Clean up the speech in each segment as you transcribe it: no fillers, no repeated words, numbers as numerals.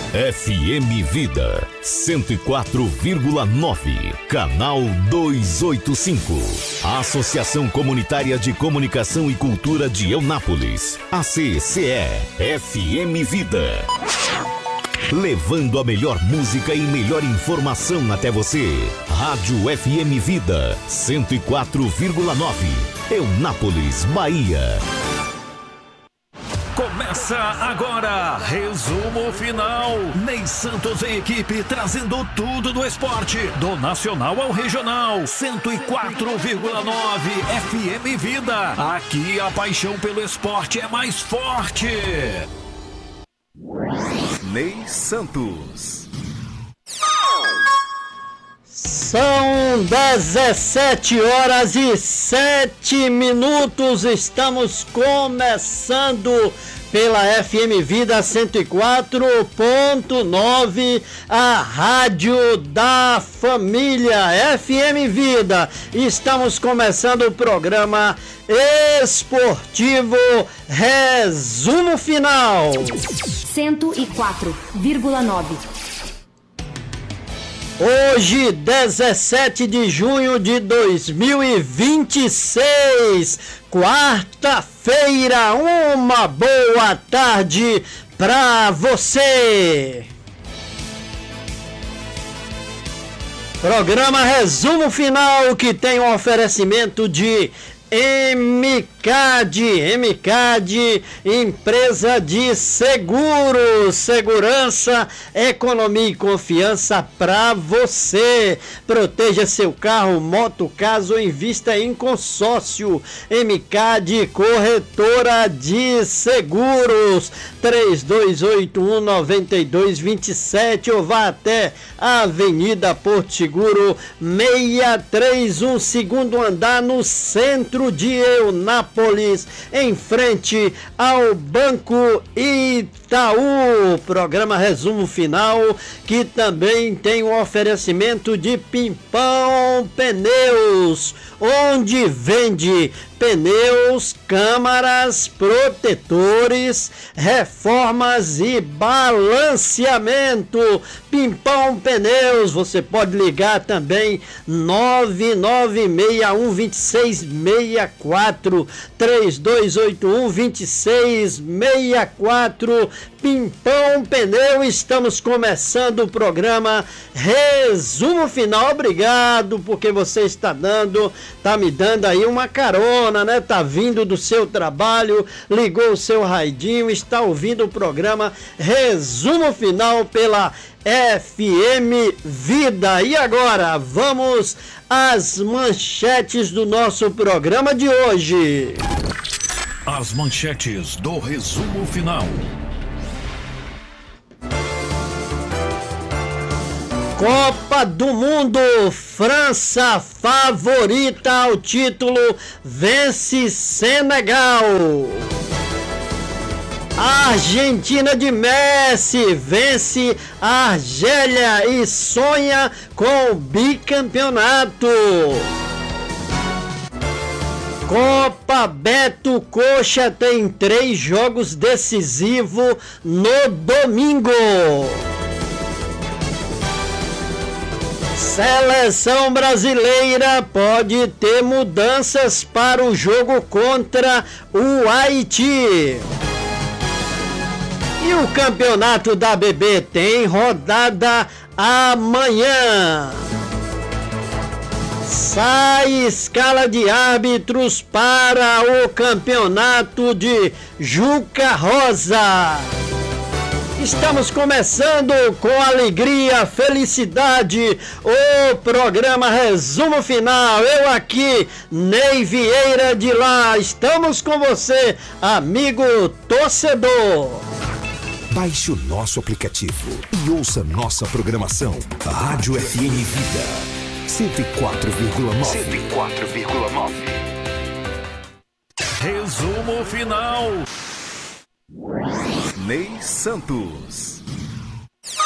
FM Vida 104,9, canal 285. A Associação Comunitária de Comunicação e Cultura de Eunápolis, ACCE, FM Vida. Levando a melhor música e melhor informação até você. Rádio FM Vida 104,9, Eunápolis, Bahia. Começa agora, resumo final. Ney Santos em equipe, trazendo tudo do esporte, do nacional ao regional. 104,9 FM Vida. Aqui a paixão pelo esporte é mais forte. Ney Santos. São 17h07. Estamos começando pela FM Vida 104,9, a rádio da família FM Vida. Estamos começando o programa esportivo Resumo Final 104,9. Hoje, 17 de junho de 2026, quarta-feira, uma boa tarde pra você. Programa Resumo Final, que tem um oferecimento de MCAD, empresa de seguros, segurança, economia e confiança para você. Proteja seu carro, moto, casa ou invista em consórcio. MCAD, corretora de seguros, 3281-9227, ou vá até a Avenida Porto Seguro 631, segundo andar, no centro de Eunápolis, em frente ao Banco Itaú. Programa Resumo Final, que também tem um oferecimento de Pimpão Pneus, onde vende pneus, câmaras, protetores, reformas e balanceamento. Pimpão Pneus, você pode ligar também 996126664, 3281-2664. Pimpão Pneu. Estamos começando o programa Resumo Final. Obrigado porque você está me dando aí uma carona, né? Tá vindo do seu trabalho, ligou o seu raidinho, está ouvindo o programa Resumo Final pela FM Vida. E agora, vamos às manchetes do nosso programa de hoje. As manchetes do Resumo Final. Copa do Mundo, França, favorita ao título, vence Senegal. Argentina de Messi vence a Argélia e sonha com o bicampeonato. Copa Beto Coxa tem 3 jogos decisivos no domingo. Seleção brasileira pode ter mudanças para o jogo contra o Haiti. E o campeonato da BB tem rodada amanhã. Sai escala de árbitros para o campeonato de Juca Rosa. Estamos começando com alegria, felicidade, o programa Resumo Final. Eu aqui, Ney Vieira de lá. Estamos com você, amigo torcedor. Baixe o nosso aplicativo e ouça nossa programação. Rádio FM Vida 104,9. Resumo Final. Ney Santos.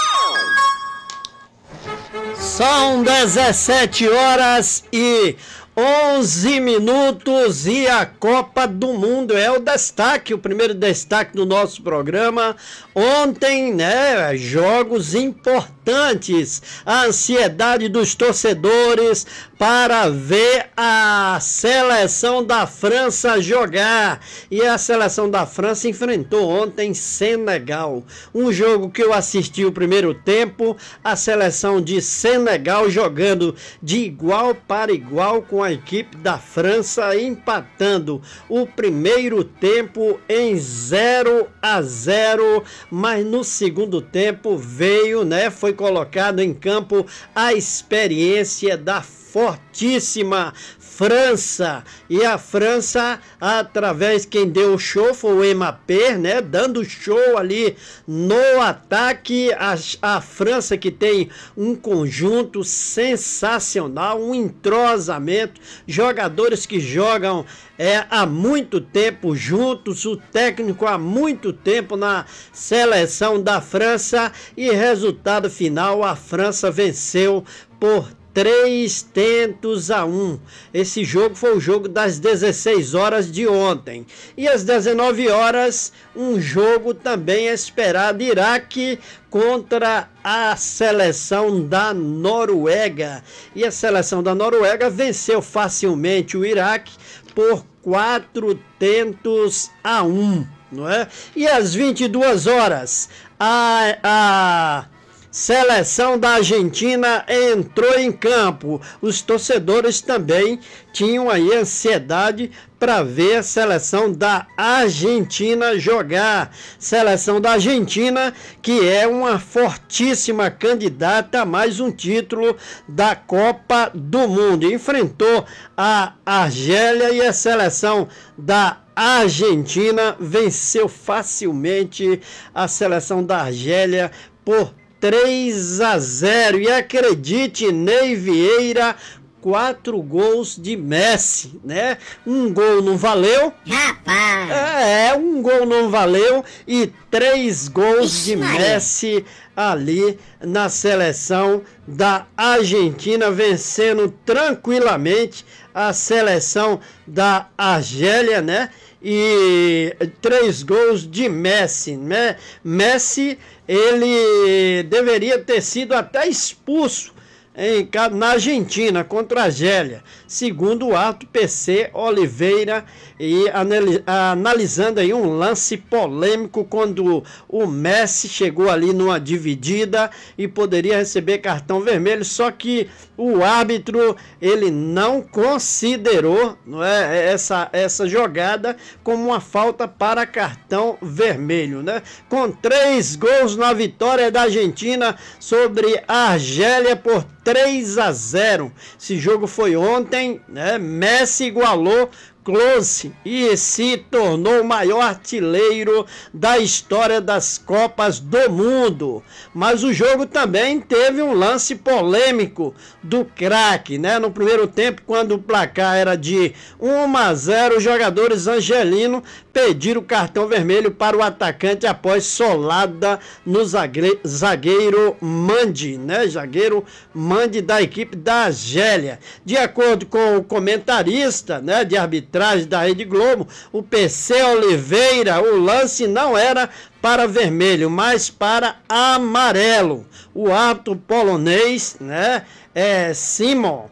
São 17h08. 11 minutos e a Copa do Mundo é o destaque, o primeiro destaque do nosso programa. Ontem, né, jogos importantes, a ansiedade dos torcedores para ver a seleção da França jogar. E a seleção da França enfrentou ontem Senegal. Um jogo que eu assisti o primeiro tempo, a seleção de Senegal jogando de igual para igual com a equipe da França, empatando o primeiro tempo em 0-0, mas no segundo tempo veio, né, foi colocado em campo a experiência da fortíssima França, e a França, através quem deu o show foi o Mbappé, né, dando show ali no ataque. A França, que tem um conjunto sensacional, um entrosamento, jogadores que jogam há muito tempo juntos, o técnico há muito tempo na seleção da França, e resultado final, a França venceu por 3-1. Esse jogo foi o jogo das 16 horas de ontem. E às 19 horas, um jogo também esperado, Iraque contra a seleção da Noruega. E a seleção da Noruega venceu facilmente o Iraque por 4-1, não é? E às 22 horas, a seleção da Argentina entrou em campo. Os torcedores também tinham aí ansiedade para ver a seleção da Argentina jogar. Seleção da Argentina, que é uma fortíssima candidata a mais um título da Copa do Mundo. Enfrentou a Argélia e a seleção da Argentina venceu facilmente a seleção da Argélia por 3-0. E acredite, Ney Vieira, 4 gols de Messi, né? Um gol não valeu. Rapaz! Um gol não valeu e 3 gols de Messi ali na seleção da Argentina, vencendo tranquilamente a seleção da Argélia, né? E 3 gols de Messi, né? Messi, ele deveria ter sido até expulso na Argentina contra a Argélia, segundo o árbitro PC Oliveira, e analisando aí um lance polêmico quando o Messi chegou ali numa dividida e poderia receber cartão vermelho, só que o árbitro ele não considerou, não é, essa jogada como uma falta para cartão vermelho, né? Com 3 gols na vitória da Argentina sobre a Argélia por 3-0. Esse jogo foi ontem, né? Messi igualou Klose e se tornou o maior artilheiro da história das Copas do Mundo. Mas o jogo também teve um lance polêmico do craque, né? No primeiro tempo, quando o placar era de 1-0, os jogadores angelinos pediram cartão vermelho para o atacante após solada no zagueiro Mandi, né? Zagueiro Mandi da equipe da Argélia. De acordo com o comentarista, né, de arbitragem da Rede Globo, o PC Oliveira, o lance não era para vermelho, mas para amarelo. O árbitro polonês, né, Simon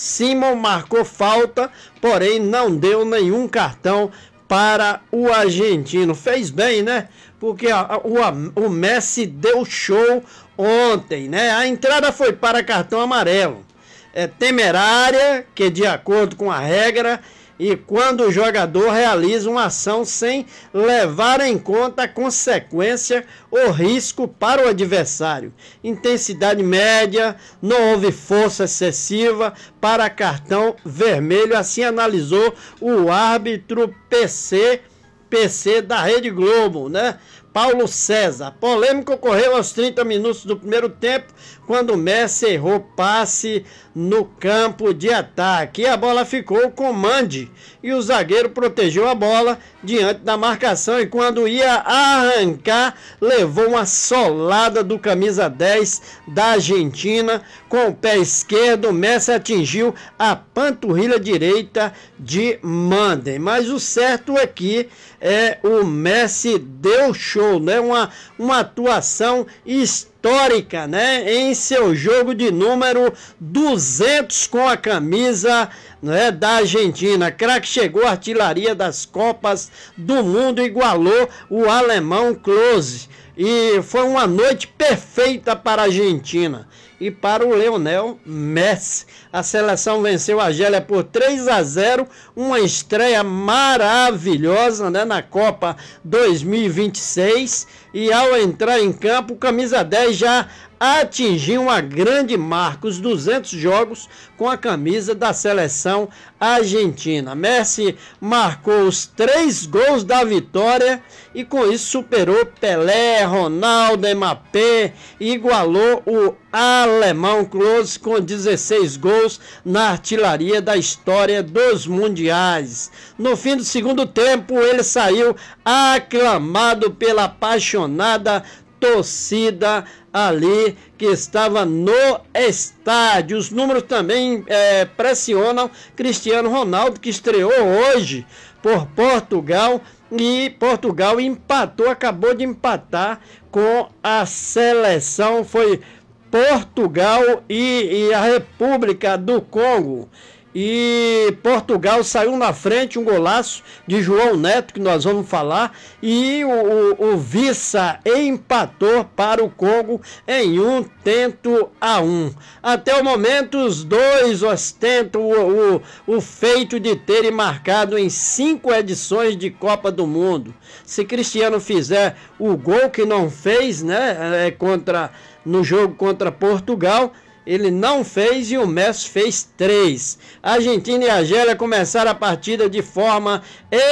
marcou falta, porém não deu nenhum cartão para o argentino. Fez bem, né? Porque o Messi deu show ontem, né? A entrada foi para cartão amarelo. É temerária, que de acordo com a regra, e quando o jogador realiza uma ação sem levar em conta a consequência ou risco para o adversário. Intensidade média, não houve força excessiva para cartão vermelho, assim analisou o árbitro PC da Rede Globo, né? Paulo César. A polêmica ocorreu aos 30 minutos do primeiro tempo, quando Messi errou passe no campo de ataque. E a bola ficou com Mandi. E o zagueiro protegeu a bola diante da marcação. E quando ia arrancar, levou uma solada do camisa 10 da Argentina. Com o pé esquerdo, Messi atingiu a panturrilha direita de Mandi. Mas o certo aqui é o Messi deu show, né? Uma atuação histórica, né? Em seu jogo de número 200 com a camisa, né, da Argentina. Craque chegou à artilharia das Copas do Mundo, igualou o alemão Klose. E foi uma noite perfeita para a Argentina. E para o Lionel Messi, a seleção venceu a Argélia por 3-0, uma estreia maravilhosa, né, na Copa 2026. E ao entrar em campo, o camisa 10 já atingiu uma grande marca, os 200 jogos com a camisa da seleção argentina. Messi marcou os 3 gols da vitória e com isso superou Pelé, Ronaldo, Mbappé e igualou o alemão Klose com 16 gols na artilharia da história dos mundiais. No fim do segundo tempo, ele saiu aclamado pela apaixonada torcida ali que estava no estádio. Os números também pressionam Cristiano Ronaldo, que estreou hoje por Portugal, e Portugal empatou, acabou de empatar com a seleção, foi Portugal e a República do Congo. E Portugal saiu na frente, um golaço de João Neto, que nós vamos falar, e o Vissa empatou para o Congo em 1-1. Até o momento, os dois ostentam o feito de terem marcado em 5 edições de Copa do Mundo. Se Cristiano fizer o gol que não fez, né, no jogo contra Portugal, ele não fez, e o Messi fez 3. A Argentina e a Argélia começaram a partida de forma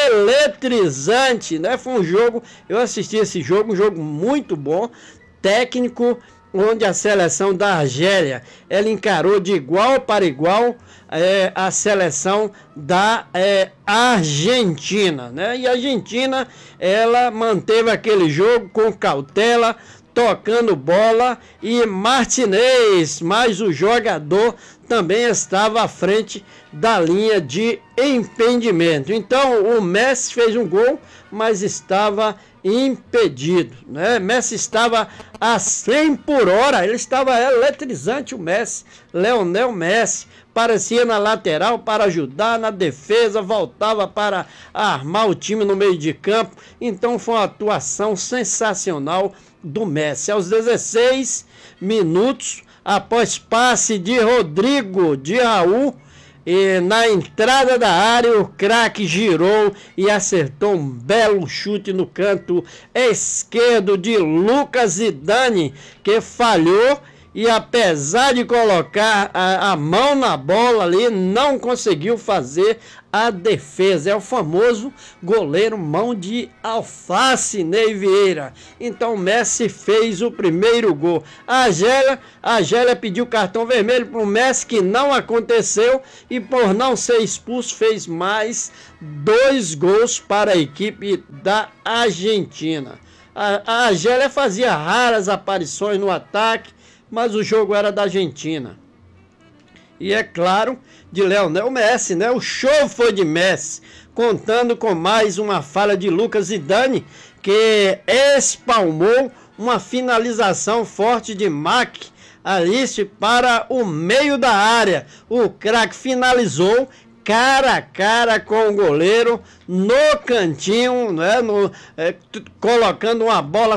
eletrizante, né? Foi um jogo, eu assisti esse jogo, um jogo muito bom, técnico, onde a seleção da Argélia, ela encarou de igual para igual a seleção da Argentina, né? E a Argentina, ela manteve aquele jogo com cautela, tocando bola, e Martinez, mas o jogador também estava à frente da linha de impedimento. Então o Messi fez um gol, mas estava impedido, né? Messi estava a 100 por hora, ele estava eletrizante, o Messi, Lionel Messi. Parecia na lateral para ajudar na defesa, voltava para armar o time no meio de campo. Então foi uma atuação sensacional do Messi. Aos 16 minutos, após passe de Rodrigo de Raul, e na entrada da área, o craque girou e acertou um belo chute no canto esquerdo de Lucas Zidane, que falhou. E apesar de colocar a mão na bola ali, não conseguiu fazer a defesa. É o famoso goleiro mão de alface, Ney Vieira. Então Messi fez o primeiro gol. A Argélia pediu cartão vermelho para o Messi, que não aconteceu, e por não ser expulso fez mais 2 gols para a equipe da Argentina. A Argélia fazia raras aparições no ataque, mas o jogo era da Argentina. E é claro, de Lionel Messi, né? O show foi de Messi, contando com mais uma falha de Lucas Zidane, que espalmou uma finalização forte de McAllister para o meio da área. O craque finalizou cara a cara com o goleiro no cantinho, né, colocando uma bola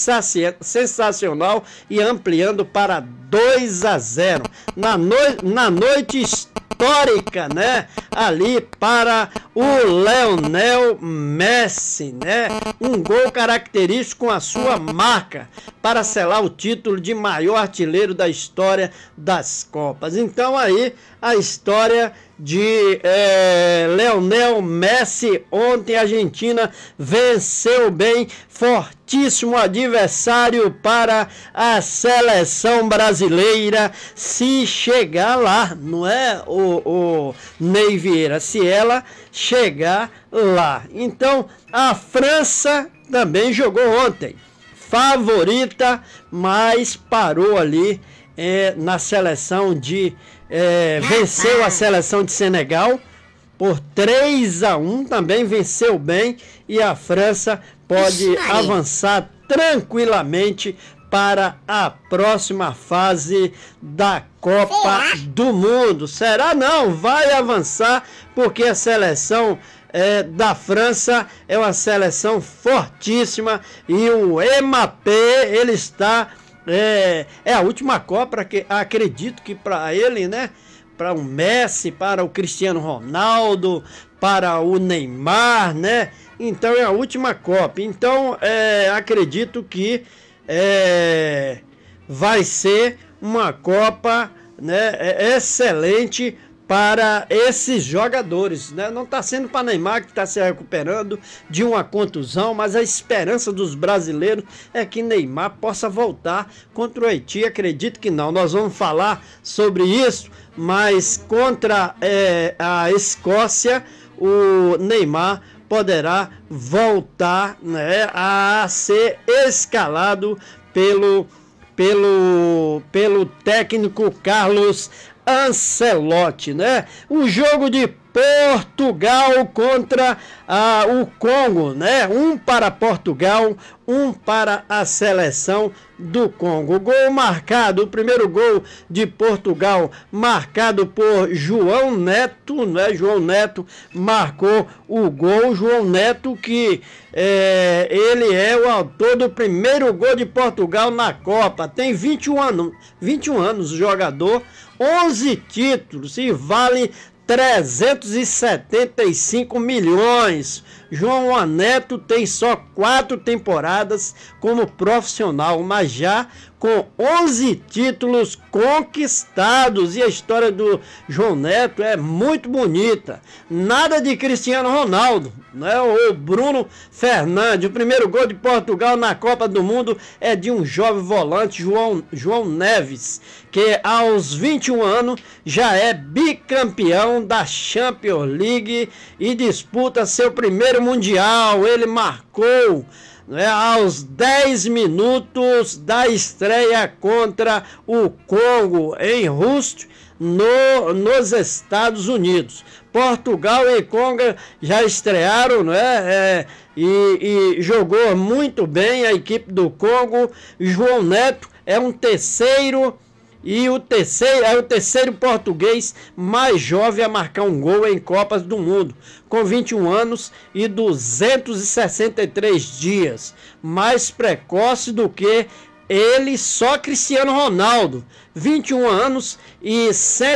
sensacional e ampliando para 2-0. Na noite histórica, né, ali para o Lionel Messi, né? Um gol característico com a sua marca para selar o título de maior artilheiro da história das Copas. Então aí a história de Lionel Messi. Ontem a Argentina venceu bem, fortíssimo adversário para a seleção brasileira, se chegar lá, não é, o Ney Vieira, se ela chegar lá. Então a França também jogou ontem, favorita, mas parou ali na seleção de venceu a seleção de Senegal por 3-1, também venceu bem, e a França pode avançar tranquilamente para a próxima fase da Copa do Mundo. Será? Não, vai avançar, porque a seleção da França é uma seleção fortíssima, e o Mbappé, ele está é a última Copa, que acredito que para ele, né, para o Messi, para o Cristiano Ronaldo, para o Neymar, né, então é a última Copa. Então acredito que vai ser uma Copa, né, excelente para esses jogadores, né? Não está sendo para Neymar, que está se recuperando de uma contusão, mas a esperança dos brasileiros é que Neymar possa voltar contra o Haiti. Acredito que não. Nós vamos falar sobre isso, mas contra a Escócia, o Neymar poderá voltar, né, a ser escalado pelo técnico Carlos Ancelotti, né? O jogo de Portugal contra o Congo, né? 1 para Portugal, 1 para a seleção do Congo. O gol marcado, o primeiro gol de Portugal, marcado por João Neto, né? João Neto marcou o gol. João Neto, que ele é o autor do primeiro gol de Portugal na Copa. Tem 21 anos, jogador, 11 títulos e vale 375 milhões. João Neto tem só 4 temporadas como profissional, mas já com 11 títulos conquistados. E a história do João Neto é muito bonita. Nada de Cristiano Ronaldo, né? Ou Bruno Fernandes. O primeiro gol de Portugal na Copa do Mundo é de um jovem volante, João Neves, que aos 21 anos já é bicampeão da Champions League e disputa seu primeiro Mundial. Ele marcou, né, aos 10 minutos da estreia contra o Congo em Rust, nos Estados Unidos. Portugal e Congo já estrearam, né, e jogou muito bem a equipe do Congo. João Neto é o terceiro português mais jovem a marcar um gol em Copas do Mundo, com 21 anos e 263 dias, mais precoce do que ele, só Cristiano Ronaldo, 21 anos e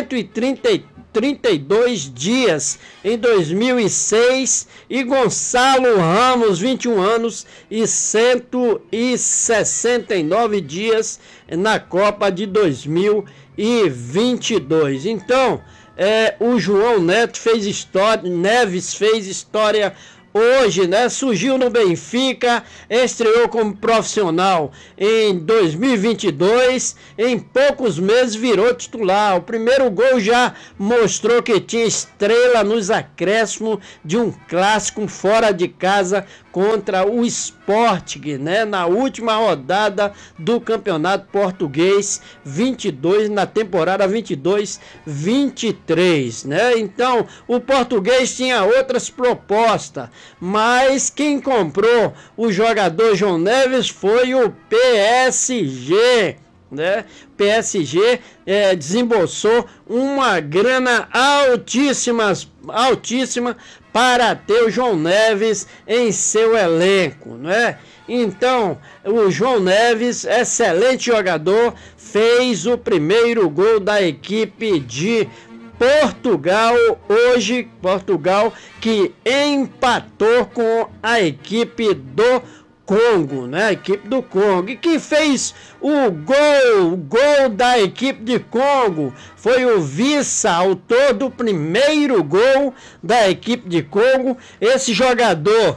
132 dias em 2006, e Gonçalo Ramos, 21 anos e 169 dias na Copa de 2022. Então, o João Neves fez história hoje, né? Surgiu no Benfica, estreou como profissional em 2022, em poucos meses virou titular. O primeiro gol já mostrou que tinha estrela nos acréscimos de um clássico fora de casa contra o Sporting, né? Na última rodada do Campeonato Português 22, na temporada 22-23, né? Então, o português tinha outras propostas, mas quem comprou o jogador João Neves foi o PSG, né? PSG desembolsou uma grana altíssima para ter o João Neves em seu elenco, né? Então, o João Neves, excelente jogador, fez o primeiro gol da equipe de Portugal hoje, Portugal que empatou com a equipe do Congo, né? A equipe do Congo. E quem fez o gol da equipe de Congo foi o Wissa, autor do primeiro gol da equipe de Congo. Esse jogador,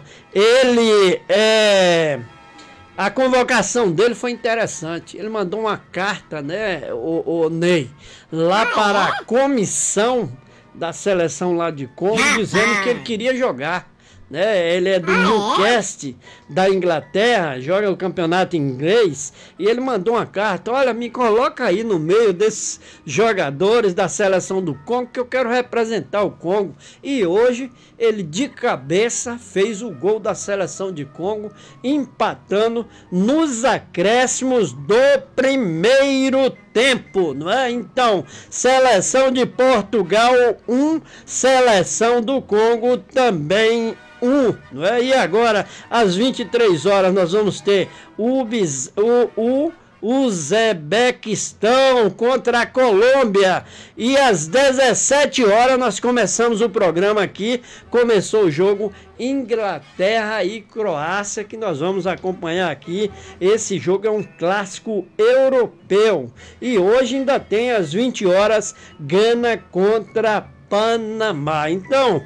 a convocação dele foi interessante. Ele mandou uma carta, né, o Ney, lá para a comissão da seleção lá de Congo, dizendo que ele queria jogar. Né? Ele é do Newcastle, da Inglaterra, joga o campeonato inglês, e ele mandou uma carta: olha, me coloca aí no meio desses jogadores da seleção do Congo, que eu quero representar o Congo. E hoje ele de cabeça fez o gol da seleção de Congo, empatando nos acréscimos do primeiro tempo, não é? Então, seleção de Portugal 1, seleção do Congo também 1, não é? E agora, às 23 horas, nós vamos ter o Uzbequistão contra a Colômbia. E às 17 horas nós começamos o programa aqui. Começou o jogo Inglaterra e Croácia, que nós vamos acompanhar aqui. Esse jogo é um clássico europeu. E hoje ainda tem às 20 horas Gana contra Panamá. Então,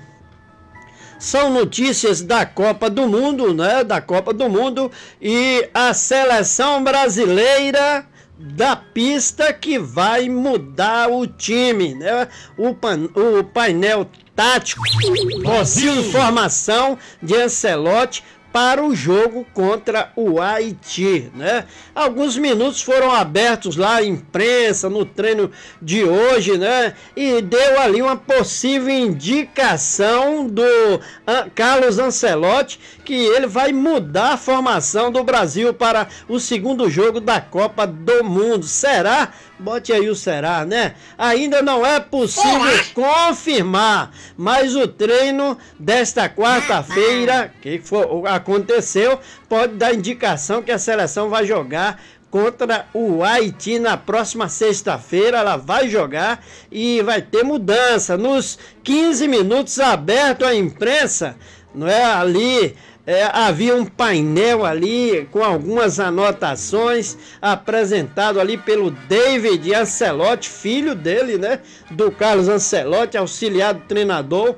são notícias da Copa do Mundo, né? Da Copa do Mundo, e a seleção brasileira da pista que vai mudar o time, né? O painel tático, possível formação de Ancelotti para o jogo contra o Haiti, né? Alguns minutos foram abertos lá à imprensa no treino de hoje, né? E deu ali uma possível indicação do Carlos Ancelotti que ele vai mudar a formação do Brasil para o segundo jogo da Copa do Mundo. Será? Bote aí o será, né? Ainda não é possível confirmar, mas o treino desta quarta-feira, que aconteceu, pode dar indicação que a seleção vai jogar contra o Haiti na próxima sexta-feira. Ela vai jogar e vai ter mudança. Nos 15 minutos aberto à imprensa, não é? Ali havia um painel ali com algumas anotações apresentado ali pelo David Ancelotti, filho dele, né? Do Carlos Ancelotti, auxiliar do treinador.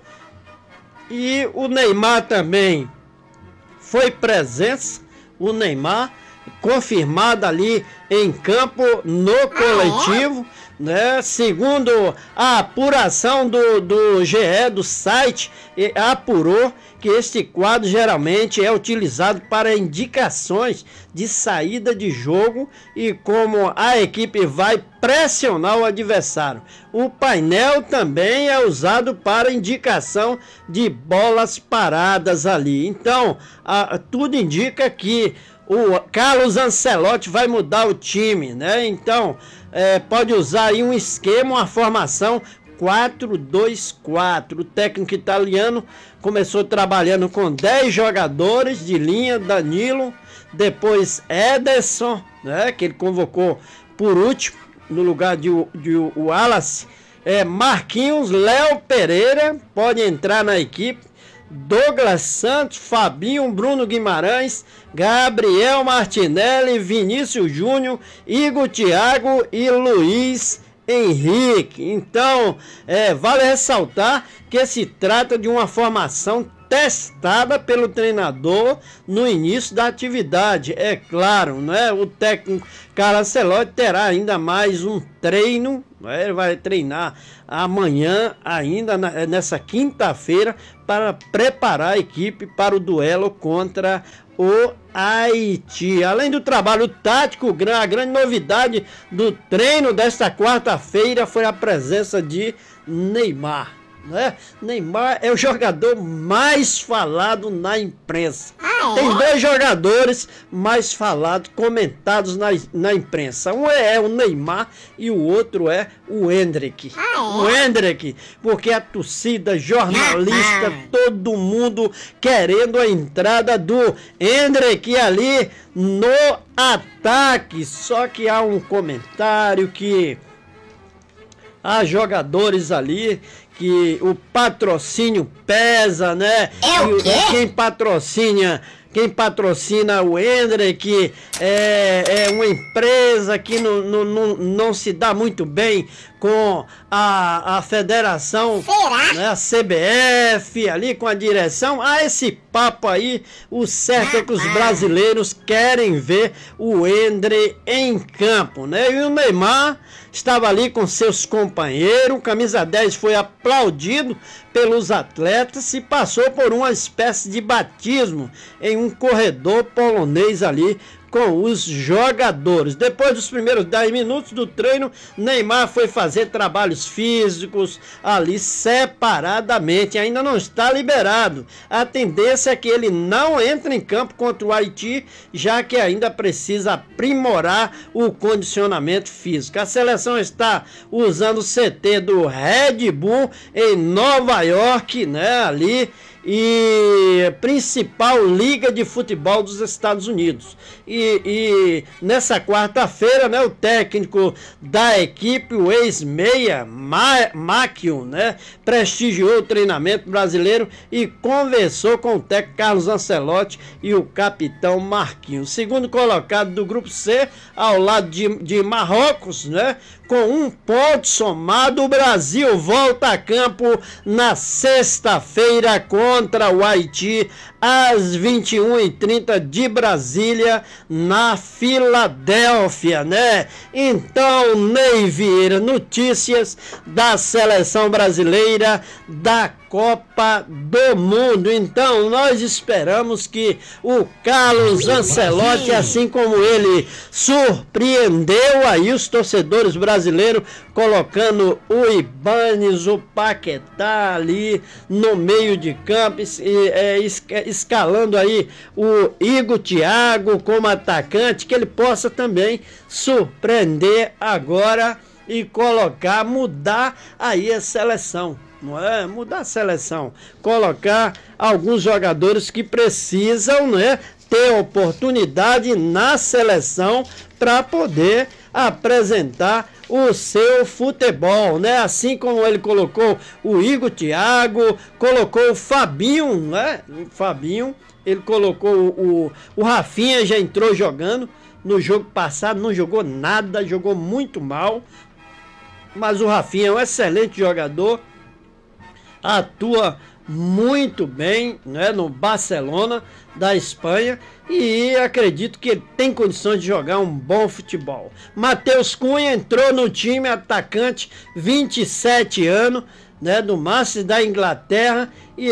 E o Neymar também foi presença, o Neymar confirmado ali em campo no coletivo, né? Segundo a apuração do GE, do site, apurou que este quadro geralmente é utilizado para indicações de saída de jogo e como a equipe vai pressionar o adversário. O painel também é usado para indicação de bolas paradas ali. Então, tudo indica que o Carlos Ancelotti vai mudar o time, né? Então, pode usar aí um esquema, uma formação 4-2-4. O técnico italiano começou trabalhando com 10 jogadores de linha: Danilo, depois Ederson, né, que ele convocou por último, no lugar de Wallace, Marquinhos, Léo Pereira, pode entrar na equipe, Douglas Santos, Fabinho, Bruno Guimarães, Gabriel Martinelli, Vinícius Júnior, Igor Thiago e Luiz Henrique. Então, vale ressaltar que se trata de uma formação testada pelo treinador no início da atividade. É claro, né? O técnico Carlos Ancelotti terá ainda mais um treino, né? Ele vai treinar amanhã, ainda nessa quinta-feira, para preparar a equipe para o duelo contra o Haiti. Além do trabalho tático, a grande novidade do treino desta quarta-feira foi a presença de Neymar, né? Neymar é o jogador mais falado na imprensa. Tem 2 jogadores mais falados, comentados na imprensa. Um é o Neymar e o outro é o Endrick. O Endrick, porque a torcida, jornalista, todo mundo querendo a entrada do Endrick ali no ataque. Só que há um comentário que há jogadores ali que o patrocínio pesa, né? É o quê? Quem patrocina o Hendrick é uma empresa que não se dá muito bem com a federação, né, a CBF, ali com a direção. Esse papo aí, o certo é que os brasileiros querem ver o Hendrick em campo, né? E o Neymar estava ali com seus companheiros, o camisa 10 foi aplaudido pelos atletas e passou por uma espécie de batismo em um corredor polonês ali com os jogadores. Depois dos primeiros 10 minutos do treino, Neymar foi fazer trabalhos físicos ali separadamente. Ainda não está liberado. A tendência é que ele não entre em campo contra o Haiti, já que ainda precisa aprimorar o condicionamento físico. A seleção está usando o CT do Red Bull em Nova York, né, ali, e principal liga de futebol dos Estados Unidos. E nessa quarta-feira, né, o técnico da equipe, o ex-meia Macchio, né, prestigiou o treinamento brasileiro e conversou com o técnico Carlos Ancelotti e o capitão Marquinhos. Segundo colocado do grupo C, ao lado de Marrocos, né, com 1 ponto somado, o Brasil volta a campo na sexta-feira contra o Haiti, às 21h30 de Brasília, na Filadélfia, né? Então, Ney Vieira, notícias da seleção brasileira da Copa do Mundo. Então, nós esperamos que o Carlos Ancelotti, assim como ele surpreendeu aí os torcedores brasileiros, colocando o Ibanes, o Paquetá ali no meio de campo, escalando aí o Igor Thiago como atacante, que ele possa também surpreender agora e mudar aí a seleção. Não é? Mudar a seleção, colocar alguns jogadores que precisam, né, ter oportunidade na seleção para poder apresentar o seu futebol, né? Assim como ele colocou o Igor Thiago, colocou o Fabinho, né? O Fabinho, ele colocou o Rafinha, já entrou jogando. No jogo passado não jogou nada, jogou muito mal, mas o Rafinha é um excelente jogador, atua muito bem, né, no Barcelona da Espanha, e acredito que ele tem condições de jogar um bom futebol. Matheus Cunha entrou no time, atacante, 27 anos, né, do Manchester da Inglaterra, e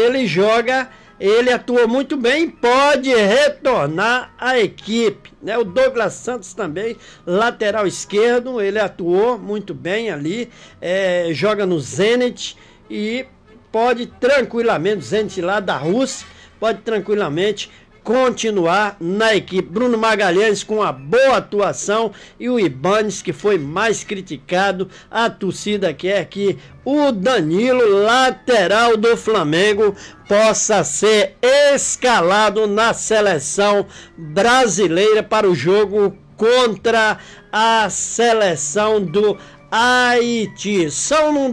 ele atua muito bem, pode retornar à equipe, né? O Douglas Santos também, lateral esquerdo, ele atuou muito bem ali, joga no Zenit e pode tranquilamente, Zenit lá da Rússia, pode tranquilamente continuar na equipe. Bruno Magalhães com uma boa atuação e o Ibanes, que foi mais criticado. A torcida quer que o Danilo, lateral do Flamengo, possa ser escalado na seleção brasileira para o jogo contra a seleção do Haiti. São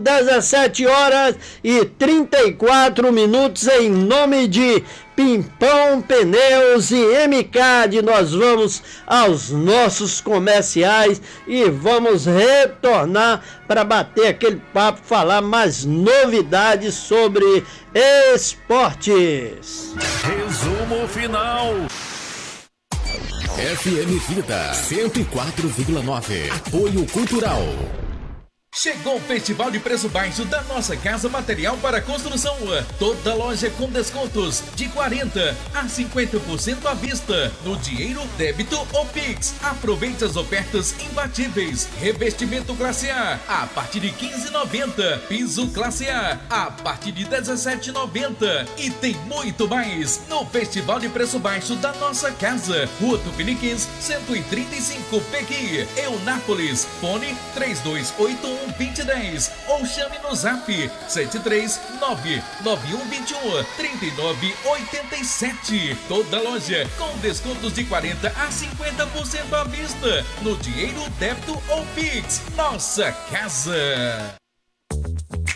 17h34 em nome de Pimpão Pneus e MCAD. Nós vamos aos nossos comerciais e vamos retornar para bater aquele papo, falar mais novidades sobre esportes. Resumo final. FM Vida 104,9. Apoio Cultural. Chegou o Festival de Preço Baixo da Nossa Casa Material para Construção. Toda loja com descontos de 40% a 50% à vista, no dinheiro, débito ou Pix. Aproveite as ofertas imbatíveis. Revestimento classe A partir de R$ 15,90. Piso classe A partir de R$ 17,90. E tem muito mais no Festival de Preço Baixo da Nossa Casa. Rua Tupiniquins, 135 Pequi, Eunápolis. Fone 3281-2010 ou chame no zap 739-9121-3987. Toda loja com descontos de 40% a 50% à vista, no dinheiro, débito ou Pix. Nossa Casa.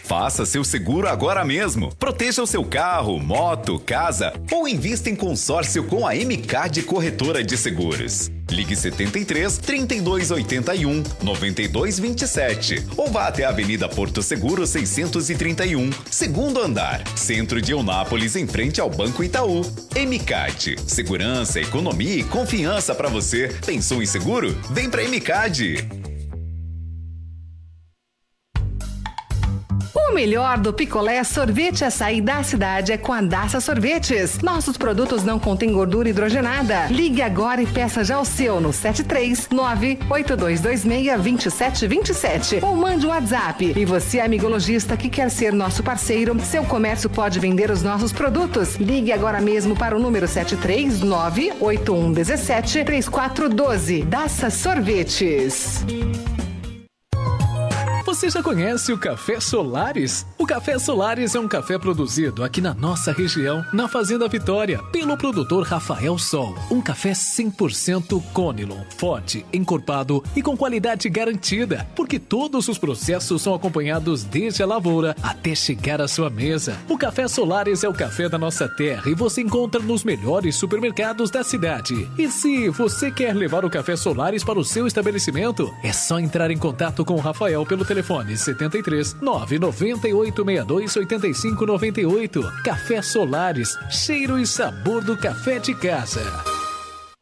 Faça seu seguro agora mesmo. Proteja o seu carro, moto, casa ou invista em consórcio com a MCAD Corretora de Seguros. Ligue 73 3281 9227 ou vá até a Avenida Porto Seguro 631, segundo andar, centro de Eunápolis, em frente ao Banco Itaú. MCAD, segurança, economia e confiança para você. Pensou em seguro? Vem pra MCAD. O melhor do picolé, sorvete e açaí da cidade é com a Daça Sorvetes. Nossos produtos não contêm gordura hidrogenada. Ligue agora e peça já o seu no 739-8226-2727 ou mande um WhatsApp. E você, amigo lojista que quer ser nosso parceiro, seu comércio pode vender os nossos produtos. Ligue agora mesmo para o número 739-8117-3412. Daça Sorvetes. Você já conhece o Café Solares? O Café Solares é um café produzido aqui na nossa região, na Fazenda Vitória, pelo produtor Rafael Sol. Um café 100% Conilon, forte, encorpado e com qualidade garantida, porque todos os processos são acompanhados desde a lavoura até chegar à sua mesa. O Café Solares é o café da nossa terra e você encontra nos melhores supermercados da cidade. E se você quer levar o Café Solares para o seu estabelecimento, é só entrar em contato com o Rafael pelo telefone 73 998 62 85 98. Café Solares, cheiro e sabor do café de casa.